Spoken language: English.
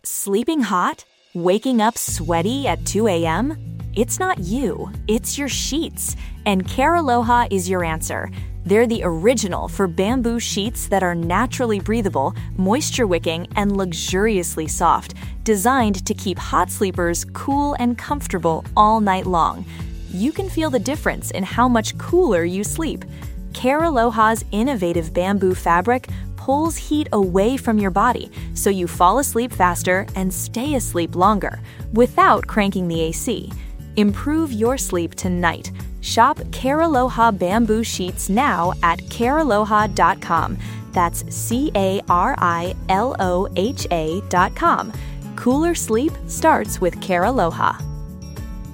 Sleeping hot? Waking up sweaty at 2 a.m.? It's not you, it's your sheets. And Care Aloha is your answer. They're the original for bamboo sheets that are naturally breathable, moisture-wicking, and luxuriously soft, designed to keep hot sleepers cool and comfortable all night long. You can feel the difference in how much cooler you sleep. Care Aloha's innovative bamboo fabric pulls heat away from your body so you fall asleep faster and stay asleep longer without cranking the AC. Improve your sleep tonight. Shop Care Aloha bamboo sheets now at carealoha.com. That's CARILOHA.com. Cooler sleep starts with Care Aloha.